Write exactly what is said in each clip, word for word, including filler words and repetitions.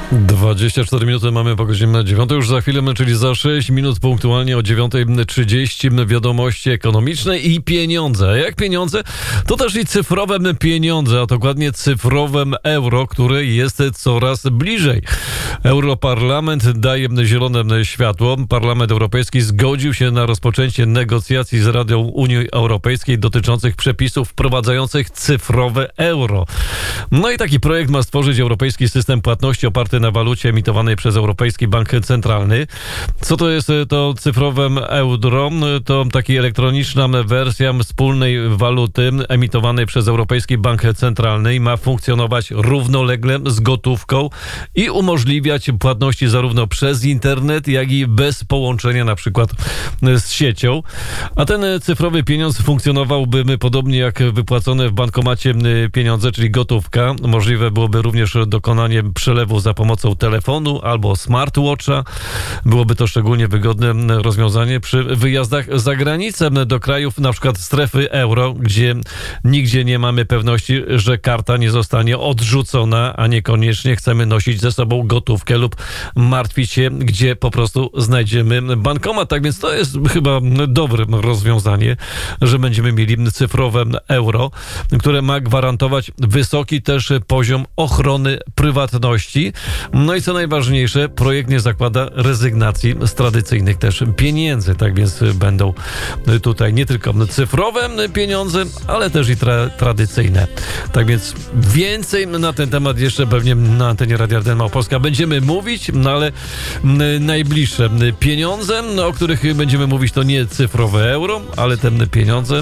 dwadzieścia cztery minuty mamy po godzinie dziewiątej, już za chwilę, czyli za sześć minut punktualnie o dziewiąta trzydzieści wiadomości ekonomiczne i pieniądze. A jak pieniądze? To też i cyfrowe pieniądze, a dokładnie cyfrowe euro, które jest coraz bliżej. Europarlament daje zielone światło. Parlament Europejski zgodził się na rozpoczęcie negocjacji z Radą Unii Europejskiej dotyczących przepisów wprowadzających cyfrowe euro. No i taki projekt ma stworzyć europejski system płatności oparty na walucie emitowanej przez Europejski Bank Centralny. Co to jest to cyfrowe euro? To taka elektroniczna wersja wspólnej waluty emitowanej przez Europejski Bank Centralny i ma funkcjonować równolegle z gotówką i umożliwiać płatności zarówno przez internet, jak i bez połączenia na przykład z siecią. A ten cyfrowy pieniądz funkcjonowałby podobnie jak wypłacone w bankomacie pieniądze, czyli gotówka. Możliwe byłoby również dokonanie przelewu za pomocą telefonu albo smartwatcha. Byłoby to szczególnie wygodne rozwiązanie przy wyjazdach za granicę do krajów na przykład strefy euro, gdzie nigdzie nie mamy pewności, że karta nie zostanie odrzucona, a niekoniecznie chcemy nosić ze sobą gotówkę lub martwić się, gdzie po prostu znajdziemy bankomat. Tak więc to jest chyba dobre rozwiązanie, że będziemy mieli cyfrowe euro, które ma gwarantować wysoki też poziom ochrony prywatności. No i co najważniejsze, projekt nie zakłada rezygnacji z tradycyjnych też pieniędzy. Tak więc będą tutaj nie tylko cyfrowe pieniądze, ale też i tra- tradycyjne. Tak więc więcej na ten temat jeszcze pewnie na antenie Radia Arden Małopolska będziemy mówić, no ale najbliższe pieniądze, o których będziemy mówić, to nie cyfrowe euro, ale te pieniądze,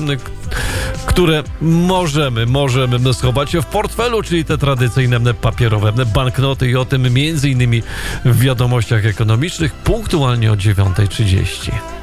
które możemy, możemy schować w portfelu, czyli te tradycyjne papierowe banknoty i o tym między innymi w wiadomościach ekonomicznych punktualnie o dziewiąta trzydzieści.